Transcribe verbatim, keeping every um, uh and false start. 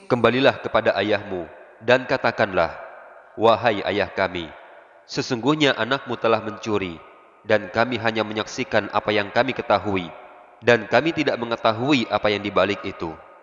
kembalilah kepada ayahmu dan katakanlah, wahai ayah kami, sesungguhnya anakmu telah mencuri, dan kami hanya menyaksikan apa yang kami ketahui, dan kami tidak mengetahui apa yang dibalik itu.